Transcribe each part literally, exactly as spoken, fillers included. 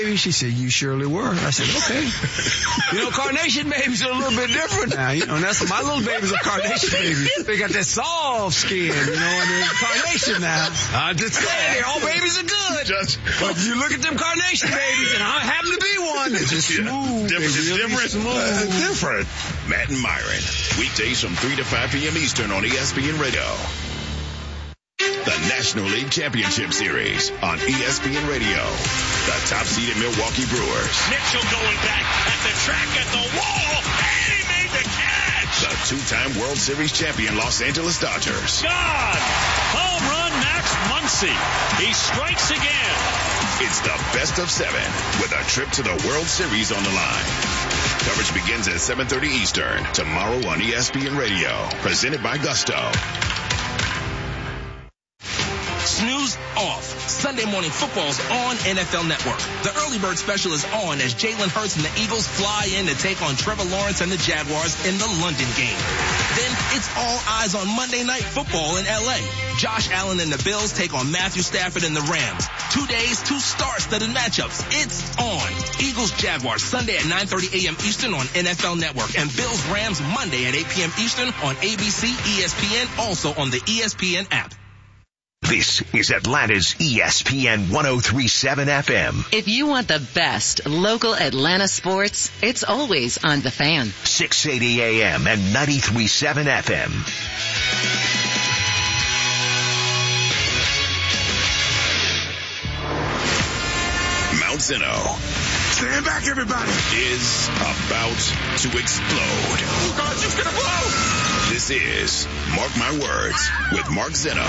She said, you surely were. I said, okay. You know, carnation babies are a little bit different now. You know, and that's my little babies are carnation babies. They got that soft skin, you know, and they're carnation now. I just say, all babies are good. Just, but you look at them carnation babies, and I happen to be one. It's just smooth. Different. It's really different. Smooth. Uh, different. Matt and Myron. Weekdays from three to five p.m. Eastern on E S P N Radio. The National League Championship Series on E S P N Radio. The top-seeded Milwaukee Brewers. Mitchell going back at the track at the wall, and he made the catch. The two-time World Series champion Los Angeles Dodgers. God! Home run Max Muncy. He strikes again. It's the best of seven with a trip to the World Series on the line. Coverage begins at seven thirty Eastern tomorrow on E S P N Radio. Presented by Gusto. Snooze off. Sunday Morning Football's on N F L Network. The early bird special is on as Jalen Hurts and the Eagles fly in to take on Trevor Lawrence and the Jaguars in the London game. Then it's all eyes on Monday Night Football in L A. Josh Allen and the Bills take on Matthew Stafford and the Rams. Two days, two starts to the matchups. It's on. Eagles Jaguars Sunday at nine thirty a.m. Eastern on N F L Network, and Bills Rams Monday at eight p.m. Eastern on A B C, E S P N, also on the E S P N app. This is Atlanta's E S P N one oh three point seven F M. If you want the best local Atlanta sports, it's always on The Fan. six eighty A M and ninety-three point seven F M. Mount Zeno. Stand back, everybody. Is about to explode. Oh, God, it's going to blow. This is Mark My Words with Mark Zeno.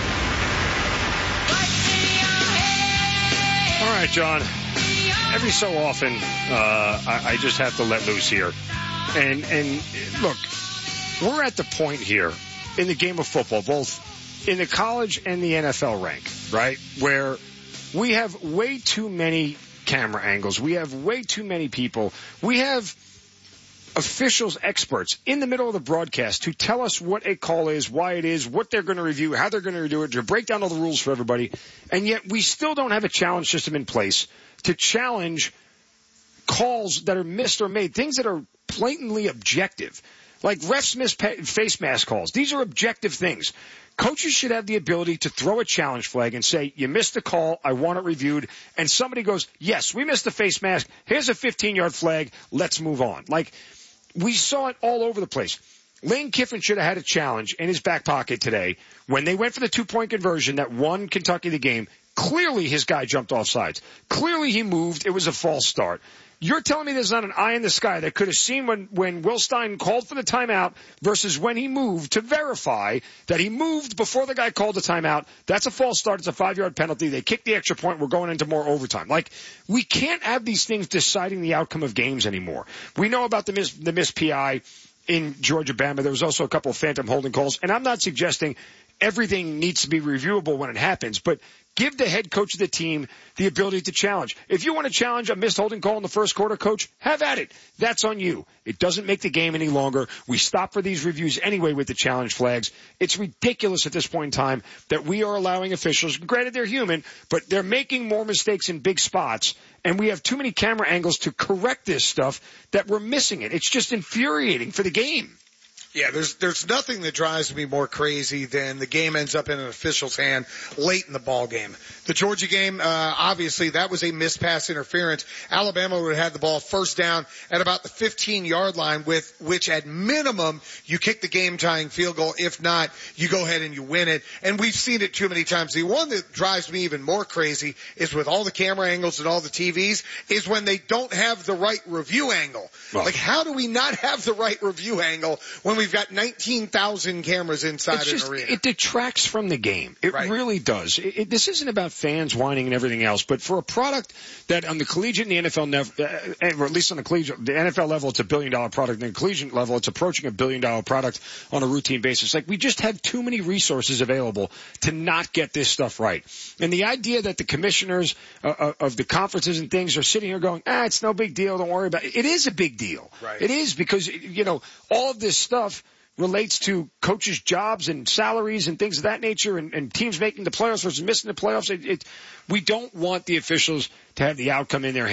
All right, John. Every so often, uh, I, I just have to let loose here. And, and look, we're at the point here in the game of football, both in the college and the N F L rank, right, where we have way too many camera angles. We have way too many people. We have officials, experts in the middle of the broadcast who tell us what a call is, why it is, what they're going to review, how they're going to do it, to break down all the rules for everybody. And yet we still don't have a challenge system in place to challenge calls that are missed or made, things that are blatantly objective, like refs miss face mask calls. These are objective things. Coaches should have the ability to throw a challenge flag and say, you missed the call, I want it reviewed, and somebody goes, yes, we missed the face mask, here's a fifteen-yard flag, let's move on. Like, we saw it all over the place. Lane Kiffin should have had a challenge in his back pocket today when they went for the two-point conversion that won Kentucky the game. Clearly his guy jumped off sides. Clearly he moved. It was a false start. You're telling me there's not an eye in the sky that could have seen when, when Will Stein called for the timeout versus when he moved to verify that he moved before the guy called the timeout. That's a false start. It's a five-yard penalty. They kick the extra point. We're going into more overtime. Like, we can't have these things deciding the outcome of games anymore. We know about the miss, the miss P I in Georgia-Bama. There was also a couple of phantom holding calls. And I'm not suggesting everything needs to be reviewable when it happens, but give the head coach of the team the ability to challenge. If you want to challenge a missed holding call in the first quarter, coach, have at it. That's on you. It doesn't make the game any longer. We stop for these reviews anyway with the challenge flags. It's ridiculous at this point in time that we are allowing officials, granted they're human, but they're making more mistakes in big spots, and we have too many camera angles to correct this stuff that we're missing it. It's just infuriating for the game. Yeah, there's there's nothing that drives me more crazy than the game ends up in an official's hand late in the ball game. The Georgia game, uh, obviously that was a missed pass interference. Alabama would have had the ball first down at about the fifteen-yard line, with which at minimum you kick the game-tying field goal. If not, you go ahead and you win it. And we've seen it too many times. The one that drives me even more crazy is with all the camera angles and all the T Vs is when they don't have the right review angle. Well, like, how do we not have the right review angle when we We've got nineteen thousand cameras inside it's an just, arena. It detracts from the game. It right. really does. It, it, this isn't about fans whining and everything else, but for a product that on the collegiate and the N F L, nev- uh, or at least on the collegiate, the N F L level, it's a billion dollar product. And the collegiate level, it's approaching a billion dollar product on a routine basis. Like, we just have too many resources available to not get this stuff right. And the idea that the commissioners uh, of the conferences and things are sitting here going, ah, it's no big deal, don't worry about it. It is a big deal. Right. It is, because, you know, all of this stuff relates to coaches' jobs and salaries and things of that nature, and, and teams making the playoffs versus missing the playoffs. It, it, we don't want the officials to have the outcome in their hands.